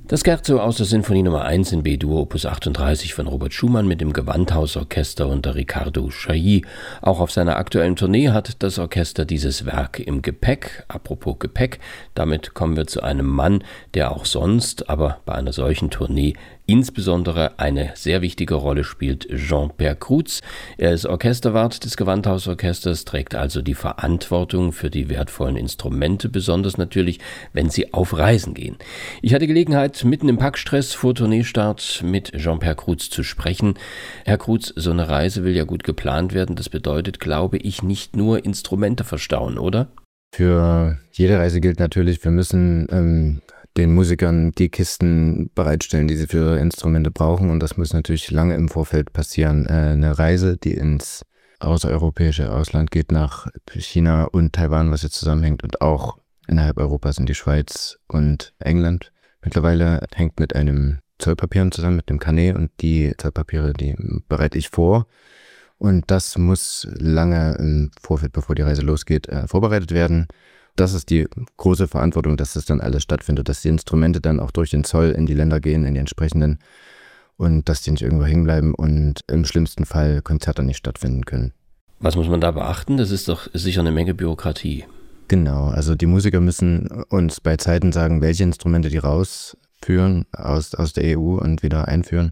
Das Scherzo aus der Sinfonie Nummer 1 in B-Dur Opus 38 von Robert Schumann mit dem Gewandhausorchester unter Riccardo Chailly. Auch auf seiner aktuellen Tournee hat das Orchester dieses Werk im Gepäck. Apropos Gepäck, damit kommen wir zu einem Mann, der auch sonst, aber bei einer solchen Tournee insbesondere eine sehr wichtige Rolle spielt, Jean-Pierre Cruz. Er ist Orchesterwart des Gewandhausorchesters, trägt also die Verantwortung für die wertvollen Instrumente, besonders natürlich, wenn sie auf Reisen gehen. Ich hatte Gelegenheit, mitten im Packstress vor Tourneestart mit Jean-Pierre Cruz zu sprechen. Herr Cruz, so eine Reise will ja gut geplant werden. Das bedeutet, glaube ich, nicht nur Instrumente verstauen, oder? Für jede Reise gilt natürlich, wir müssen den Musikern die Kisten bereitstellen, die sie für Instrumente brauchen. Und das muss natürlich lange im Vorfeld passieren. Eine Reise, die ins außereuropäische Ausland geht, nach China und Taiwan, was jetzt zusammenhängt, und auch innerhalb Europas in die Schweiz und England. Mittlerweile hängt mit einem Zollpapieren zusammen, mit dem Carnet, und die Zollpapiere, die bereite ich vor. Und das muss lange im Vorfeld, bevor die Reise losgeht, vorbereitet werden. Das ist die große Verantwortung, dass das dann alles stattfindet, dass die Instrumente dann auch durch den Zoll in die Länder gehen, in die entsprechenden, und dass die nicht irgendwo hängen bleiben und im schlimmsten Fall Konzerte nicht stattfinden können. Was muss man da beachten? Das ist doch sicher eine Menge Bürokratie. Genau, also die Musiker müssen uns bei Zeiten sagen, welche Instrumente die rausführen aus der EU und wieder einführen.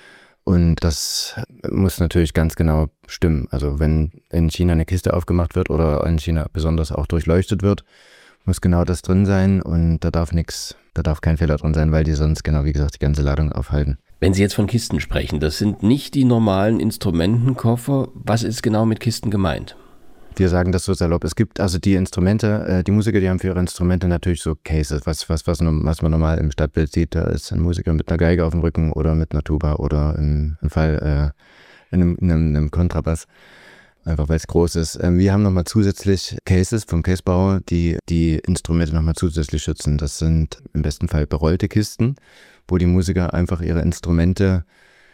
Und das muss natürlich ganz genau stimmen. Also wenn in China eine Kiste aufgemacht wird oder in China besonders auch durchleuchtet wird, muss genau das drin sein, und da darf kein Fehler drin sein, weil die sonst, genau wie gesagt, die ganze Ladung aufhalten. Wenn Sie jetzt von Kisten sprechen, das sind nicht die normalen Instrumentenkoffer. Was ist genau mit Kisten gemeint? Wir sagen das so salopp. Es gibt also die Instrumente, die Musiker, die haben für ihre Instrumente natürlich so Cases, was man normal im Stadtbild sieht. Da ist ein Musiker mit einer Geige auf dem Rücken oder mit einer Tuba oder im Fall in einem Kontrabass, einfach weil es groß ist. Wir haben nochmal zusätzlich Cases vom Casebauer, die Instrumente nochmal zusätzlich schützen. Das sind im besten Fall berollte Kisten, wo die Musiker einfach ihre Instrumente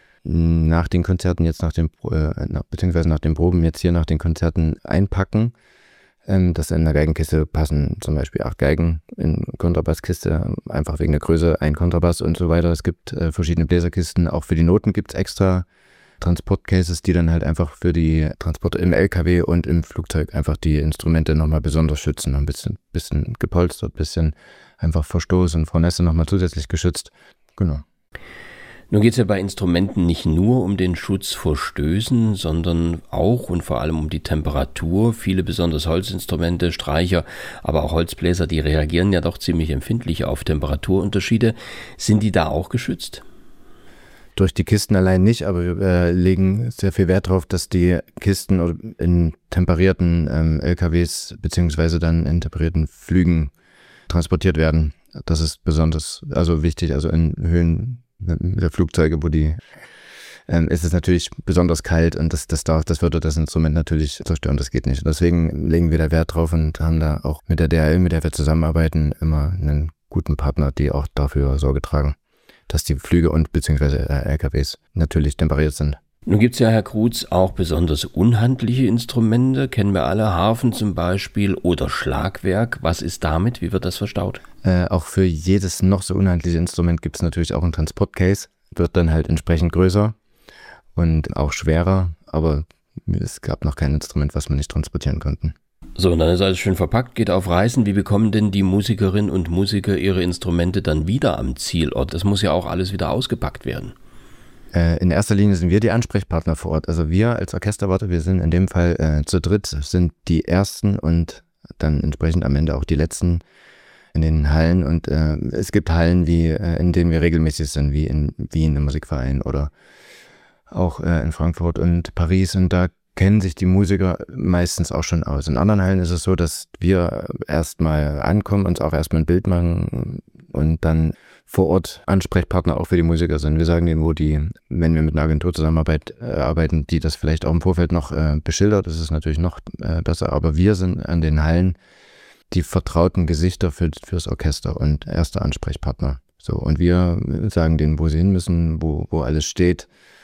nach den Konzerten, beziehungsweise nach den Proben, jetzt hier nach den Konzerten einpacken. Das in der Geigenkiste passen zum Beispiel 8 Geigen, in Kontrabasskiste, einfach wegen der Größe, ein Kontrabass und so weiter. Es gibt verschiedene Bläserkisten, auch für die Noten gibt es extra Transportcases, die dann halt einfach für die Transporte im LKW und im Flugzeug einfach die Instrumente nochmal besonders schützen. Ein bisschen gepolstert, ein bisschen einfach vor Stoß und vor Nässe nochmal zusätzlich geschützt. Genau. Nun geht es ja bei Instrumenten nicht nur um den Schutz vor Stößen, sondern auch und vor allem um die Temperatur. Viele, besonders Holzinstrumente, Streicher, aber auch Holzbläser, die reagieren ja doch ziemlich empfindlich auf Temperaturunterschiede. Sind die da auch geschützt? Durch die Kisten allein nicht, aber wir legen sehr viel Wert darauf, dass die Kisten in temperierten LKWs beziehungsweise dann in temperierten Flügen transportiert werden. Das ist besonders wichtig, also in Höhen der Flugzeuge, wo ist es natürlich besonders kalt, und das würde das Instrument natürlich zerstören, das geht nicht. Deswegen legen wir da Wert drauf und haben da auch mit der DHL, mit der wir zusammenarbeiten, immer einen guten Partner, die auch dafür Sorge tragen, dass die Flüge und beziehungsweise LKWs natürlich temperiert sind. Nun gibt es ja, Herr Cruz, auch besonders unhandliche Instrumente, kennen wir alle, Harfen zum Beispiel oder Schlagwerk. Was ist damit? Wie wird das verstaut? Auch für jedes noch so unhandliche Instrument gibt es natürlich auch ein Transportcase, wird dann halt entsprechend größer und auch schwerer, aber es gab noch kein Instrument, was wir nicht transportieren konnten. So, und dann ist alles schön verpackt, geht auf Reisen. Wie bekommen denn die Musikerinnen und Musiker ihre Instrumente dann wieder am Zielort? Das muss ja auch alles wieder ausgepackt werden. In erster Linie sind wir die Ansprechpartner vor Ort. Also wir als Orchesterwarte, wir sind in dem Fall zu dritt, sind die Ersten und dann entsprechend am Ende auch die Letzten in den Hallen. Und es gibt Hallen, in denen wir regelmäßig sind, wie in Wien im Musikverein oder auch in Frankfurt und Paris. Und da kennen sich die Musiker meistens auch schon aus. In anderen Hallen ist es so, dass wir erstmal ankommen, uns auch erstmal ein Bild machen und dann vor Ort Ansprechpartner auch für die Musiker sind. Wir sagen denen, wenn wir mit einer Agentur zusammenarbeiten, die das vielleicht auch im Vorfeld noch beschildert, das ist natürlich noch besser, aber wir sind an den Hallen die vertrauten Gesichter fürs Orchester und erster Ansprechpartner. So, und wir sagen denen, wo sie hin müssen, wo alles steht.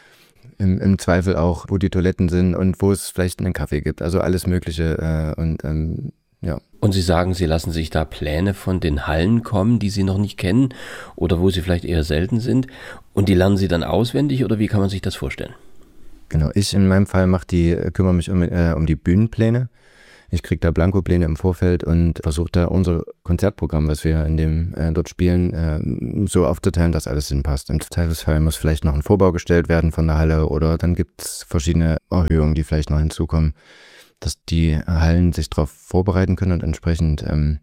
Im Zweifel auch, wo die Toiletten sind und wo es vielleicht einen Kaffee gibt. Also alles Mögliche. Und Ja. Und Sie sagen, Sie lassen sich da Pläne von den Hallen kommen, die Sie noch nicht kennen oder wo sie vielleicht eher selten sind. Und die lernen Sie dann auswendig oder wie kann man sich das vorstellen? Genau, ich in meinem Fall kümmere mich um die Bühnenpläne. Ich kriege da Blankopläne im Vorfeld und versuche da unser Konzertprogramm, was wir dort spielen, so aufzuteilen, dass alles hinpasst. Im Zweifelsfall muss vielleicht noch ein Vorbau gestellt werden von der Halle oder dann gibt es verschiedene Erhöhungen, die vielleicht noch hinzukommen, dass die Hallen sich darauf vorbereiten können und entsprechend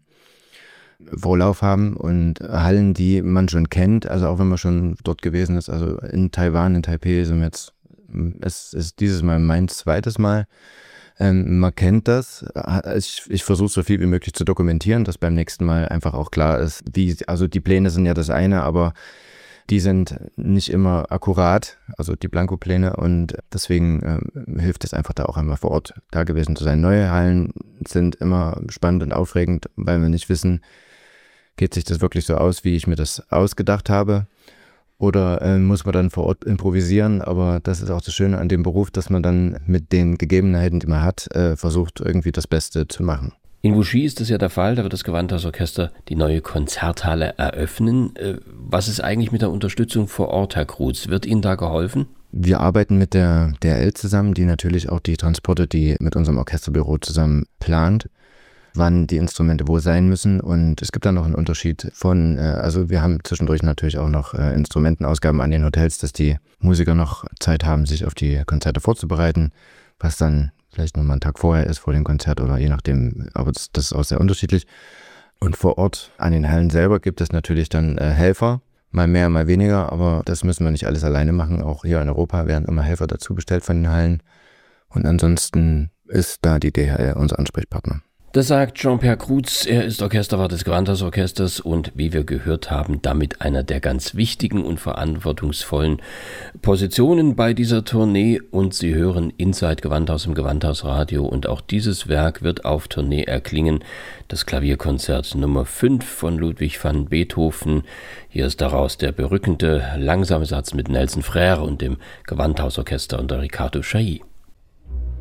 Vorlauf haben. Und Hallen, die man schon kennt, also auch wenn man schon dort gewesen ist, also in Taiwan, in Taipei sind wir jetzt, es ist dieses Mal mein zweites Mal. Man kennt das. Ich versuche so viel wie möglich zu dokumentieren, dass beim nächsten Mal einfach auch klar ist, also die Pläne sind ja das eine, aber die sind nicht immer akkurat, also die Blankopläne, und deswegen hilft es einfach da auch einmal vor Ort da gewesen zu sein. Neue Hallen sind immer spannend und aufregend, weil wir nicht wissen, geht sich das wirklich so aus, wie ich mir das ausgedacht habe? Oder muss man dann vor Ort improvisieren? Aber das ist auch das Schöne an dem Beruf, dass man dann mit den Gegebenheiten, die man hat, versucht, irgendwie das Beste zu machen. In Wuxi ist das ja der Fall, da wird das Gewandhausorchester die neue Konzerthalle eröffnen. Was ist eigentlich mit der Unterstützung vor Ort, Herr Krutz? Wird Ihnen da geholfen? Wir arbeiten mit der DRL zusammen, die natürlich auch die Transporte, die mit unserem Orchesterbüro zusammen plant, wann die Instrumente wo sein müssen. Und es gibt dann noch einen Unterschied also wir haben zwischendurch natürlich auch noch Instrumentenausgaben an den Hotels, dass die Musiker noch Zeit haben, sich auf die Konzerte vorzubereiten, was dann vielleicht noch mal einen Tag vorher ist, vor dem Konzert oder je nachdem, aber das ist auch sehr unterschiedlich. Und vor Ort an den Hallen selber gibt es natürlich dann Helfer, mal mehr, mal weniger, aber das müssen wir nicht alles alleine machen. Auch hier in Europa werden immer Helfer dazu bestellt von den Hallen. Und ansonsten ist da die DHL unser Ansprechpartner. Das sagt Jean-Pierre Krutz, er ist Orchesterwart des Gewandhausorchesters und wie wir gehört haben, damit einer der ganz wichtigen und verantwortungsvollen Positionen bei dieser Tournee. Und Sie hören Inside Gewandhaus im Gewandhausradio und auch dieses Werk wird auf Tournee erklingen. Das Klavierkonzert Nummer 5 von Ludwig van Beethoven. Hier ist daraus der berückende, langsame Satz mit Nelson Frère und dem Gewandhausorchester unter Ricardo Chailly.